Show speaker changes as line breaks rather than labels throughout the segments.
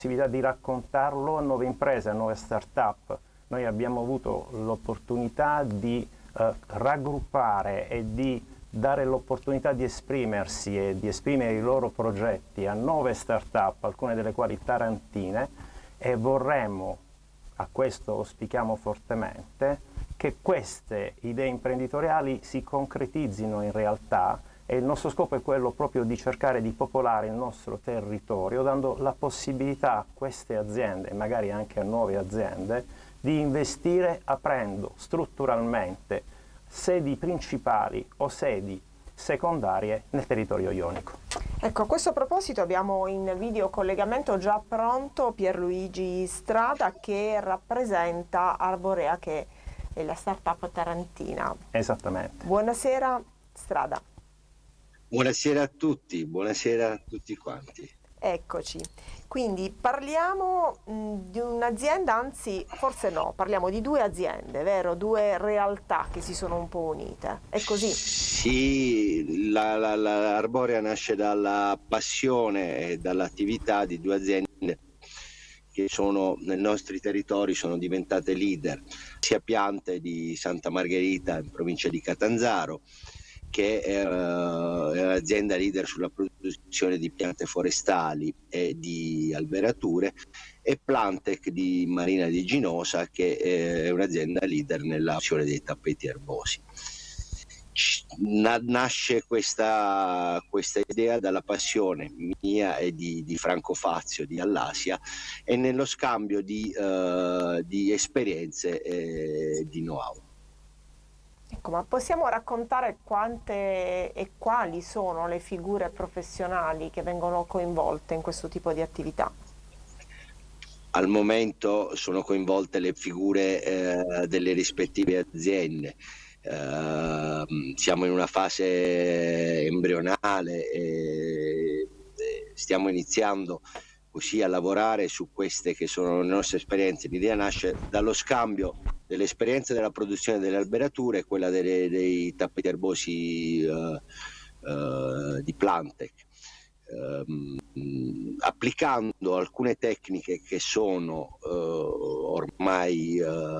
possibilità di raccontarlo a nuove imprese, a nuove start-up. Noi abbiamo avuto l'opportunità di raggruppare e di dare l'opportunità di esprimersi e di esprimere i loro progetti a nuove start-up, alcune delle quali tarantine, e vorremmo, a questo auspichiamo fortemente, che queste idee imprenditoriali si concretizzino in realtà, e il nostro scopo è quello proprio di cercare di popolare il nostro territorio, dando la possibilità a queste aziende, e magari anche a nuove aziende, di investire aprendo strutturalmente sedi principali o sedi secondarie nel territorio ionico.
Ecco, a questo proposito abbiamo in video collegamento già pronto Pierluigi Strada, che rappresenta Arborea, che è la startup tarantina.
Esattamente.
Buonasera Strada.
Buonasera a tutti, buonasera a tutti quanti.
Eccoci, quindi parliamo di un'azienda, anzi forse no, parliamo di due aziende, vero? Due realtà che si sono un po' unite, è così?
Sì, la Arborea nasce dalla passione e dall'attività di due aziende che sono nei nostri territori, sono diventate leader, sia piante di Santa Margherita in provincia di Catanzaro, che è un'azienda leader sulla produzione di piante forestali e di alberature, e Plantec di Marina di Ginosa, che è un'azienda leader nella produzione dei tappeti erbosi. Nasce questa idea dalla passione mia e di Franco Fazio di Allasia, e nello scambio di esperienze e di know-how.
Ecco, ma possiamo raccontare quante e quali sono le figure professionali che vengono coinvolte in questo tipo di attività?
Al momento sono coinvolte le figure delle rispettive aziende. Siamo in una fase embrionale e stiamo iniziando così a lavorare su queste che sono le nostre esperienze. L'idea nasce dallo scambio delle esperienze della produzione delle alberature e quella dei tappeti erbosi di Plantec, applicando alcune tecniche che sono ormai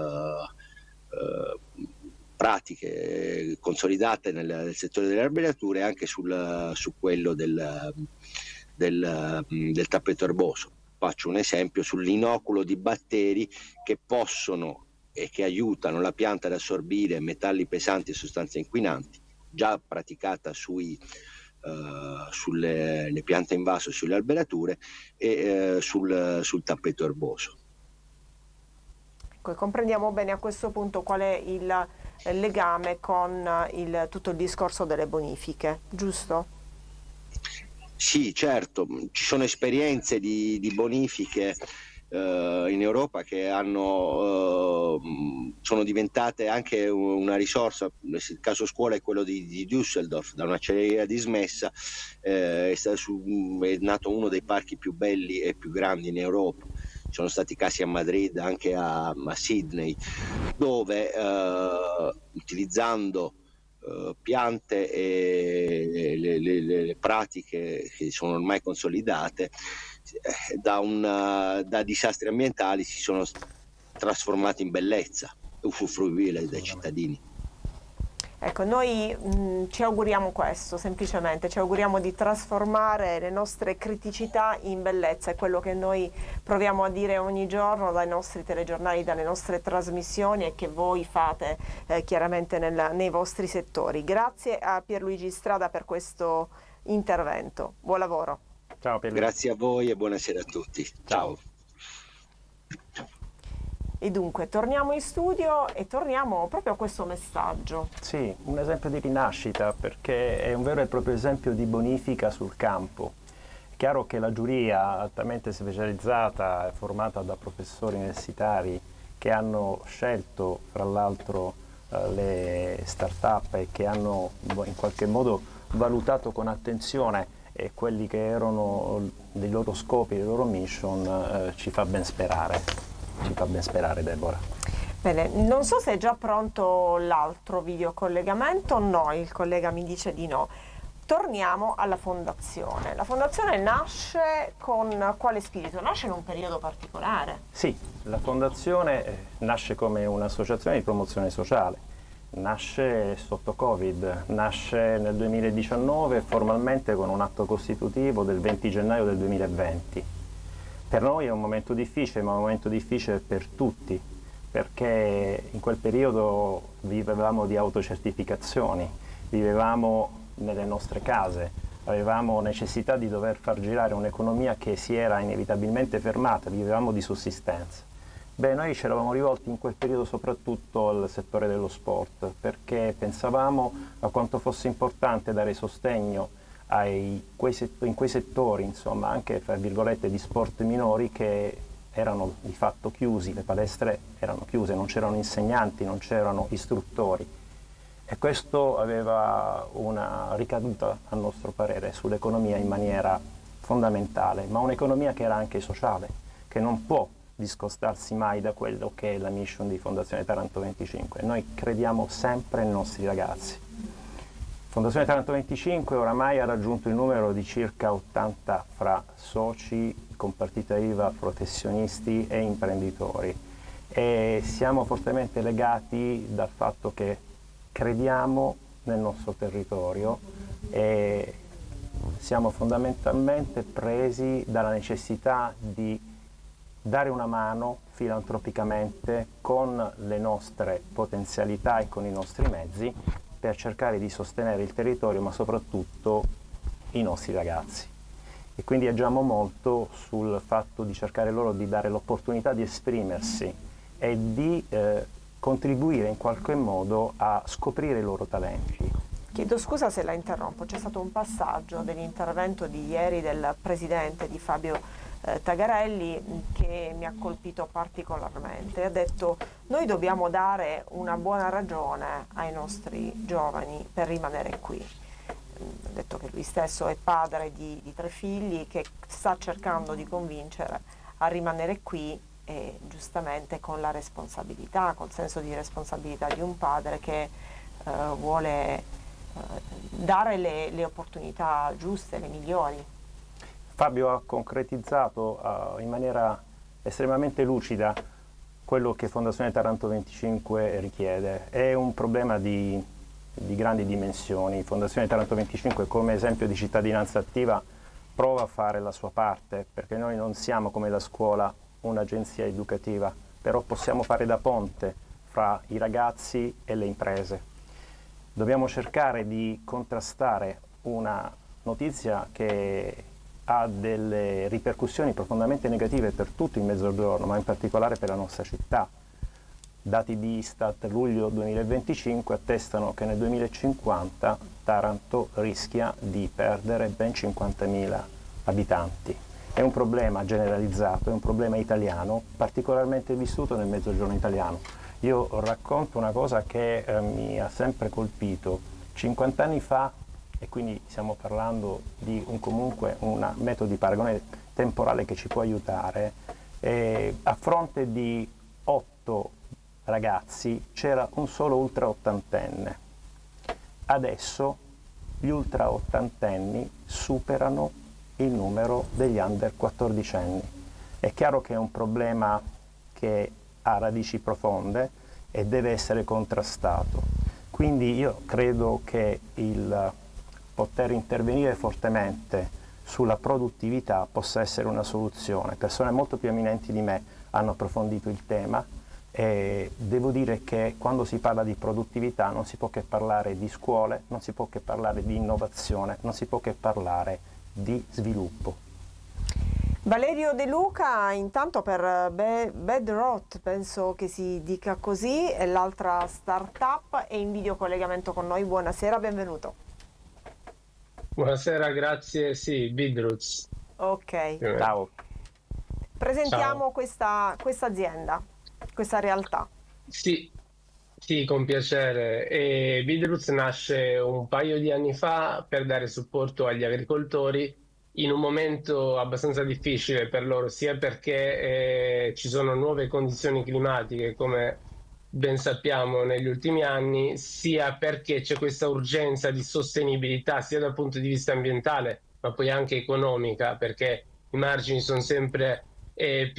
pratiche consolidate nel settore delle alberature, anche su quello del tappeto erboso. Faccio un esempio sull'inoculo di batteri che possono e che aiutano la pianta ad assorbire metalli pesanti e sostanze inquinanti, già praticata sulle piante in vaso, sulle alberature e sul tappeto erboso.
Ecco, comprendiamo bene a questo punto qual è il legame con tutto il discorso delle bonifiche, giusto?
Sì, certo, ci sono esperienze di bonifiche in Europa che sono diventate anche una risorsa. Il caso scuola è quello di Düsseldorf, da un'acciaieria dismessa è nato uno dei parchi più belli e più grandi in Europa. Ci sono stati casi a Madrid, anche a Sydney, dove utilizzando piante e le pratiche che sono ormai consolidate, da disastri ambientali si sono trasformati in bellezza usufruibile dai cittadini.
Ecco, noi ci auguriamo questo, semplicemente, ci auguriamo di trasformare le nostre criticità in bellezza, è quello che noi proviamo a dire ogni giorno dai nostri telegiornali, dalle nostre trasmissioni, e che voi fate chiaramente nei vostri settori. Grazie a Pierluigi Strada per questo intervento, buon lavoro.
Ciao Pierluigi.
Grazie a voi e buonasera a tutti. Ciao.
E dunque torniamo in studio e torniamo proprio a questo messaggio.
Sì, un esempio di rinascita, perché è un vero e proprio esempio di bonifica sul campo. È chiaro che la giuria altamente specializzata è formata da professori universitari che hanno scelto fra l'altro le start-up e che hanno in qualche modo valutato con attenzione quelli che erano dei loro scopi, le loro mission. Ci fa ben sperare. Ci fa ben sperare, Deborah.
Bene, non so se è già pronto l'altro videocollegamento. No, il collega mi dice di no. torniamo alla fondazione. La fondazione nasce con quale spirito? Nasce in un periodo particolare?
Sì, la fondazione nasce come un'associazione di promozione sociale, nasce sotto Covid, nasce nel 2019 formalmente con un atto costitutivo del 20 gennaio del 2020. Per noi è un momento difficile, ma un momento difficile per tutti, perché in quel periodo vivevamo di autocertificazioni, vivevamo nelle nostre case, avevamo necessità di dover far girare un'economia che si era inevitabilmente fermata, vivevamo di sussistenza. Beh, noi ci eravamo rivolti in quel periodo soprattutto al settore dello sport, perché pensavamo a quanto fosse importante dare sostegno in quei settori, insomma, anche fra virgolette di sport minori che erano di fatto chiusi, le palestre erano chiuse, non c'erano insegnanti, non c'erano istruttori. E questo aveva una ricaduta, a nostro parere, sull'economia in maniera fondamentale, ma un'economia che era anche sociale, che non può discostarsi mai da quello che è la mission di Fondazione Taranto 25. Noi crediamo sempre nei nostri ragazzi. Fondazione Taranto 25 oramai ha raggiunto il numero di circa 80 fra soci, con partita IVA, professionisti e imprenditori. E siamo fortemente legati dal fatto che crediamo nel nostro territorio e siamo fondamentalmente presi dalla necessità di dare una mano filantropicamente con le nostre potenzialità e con i nostri mezzi per cercare di sostenere il territorio, ma soprattutto i nostri ragazzi. E quindi agiamo molto sul fatto di cercare loro di dare l'opportunità di esprimersi e di contribuire in qualche modo a scoprire i loro talenti.
Chiedo scusa se la interrompo, c'è stato un passaggio dell'intervento di ieri del presidente di Fabio Tagarelli che mi ha colpito particolarmente. Ha detto: noi dobbiamo dare una buona ragione ai nostri giovani per rimanere qui. Ha detto che lui stesso è padre di 3 figli, che sta cercando di convincere a rimanere qui, e giustamente con la responsabilità, col senso di responsabilità di un padre che vuole dare le opportunità giuste, le migliori.
Fabio ha concretizzato in maniera estremamente lucida quello che Fondazione Taranto 25 richiede. È un problema di grandi dimensioni. Fondazione Taranto 25, come esempio di cittadinanza attiva, prova a fare la sua parte, perché noi non siamo come la scuola un'agenzia educativa, però possiamo fare da ponte fra i ragazzi e le imprese. Dobbiamo cercare di contrastare una notizia che ha delle ripercussioni profondamente negative per tutto il Mezzogiorno, ma in particolare per la nostra città. Dati di Istat luglio 2025 attestano che nel 2050 Taranto rischia di perdere ben 50.000 abitanti. È un problema generalizzato, è un problema italiano, particolarmente vissuto nel Mezzogiorno italiano. Io racconto una cosa che mi ha sempre colpito. 50 anni fa, e quindi stiamo parlando di un metodo di paragone temporale che ci può aiutare, a fronte di 8 ragazzi c'era un solo ultra ottantenne. Adesso gli ultra ottantenni superano il numero degli under 14enni. È chiaro che è un problema che ha radici profonde e deve essere contrastato. Quindi io credo che il poter intervenire fortemente sulla produttività possa essere una soluzione. Persone molto più eminenti di me hanno approfondito il tema e devo dire che quando si parla di produttività non si può che parlare di scuole, non si può che parlare di innovazione, non si può che parlare di sviluppo.
Valerio De Luca, intanto per Bedrot, penso che si dica così, è l'altra startup, è in video collegamento con noi. Buonasera, benvenuto.
Buonasera, grazie. Sì, Bidroots.
Ok.
Ciao.
Presentiamo questa azienda, questa realtà.
Sì, con piacere. Bidroots nasce un paio di anni fa per dare supporto agli agricoltori in un momento abbastanza difficile per loro, sia perché ci sono nuove condizioni climatiche come ben sappiamo negli ultimi anni, sia perché c'è questa urgenza di sostenibilità sia dal punto di vista ambientale ma poi anche economica, perché i margini sono sempre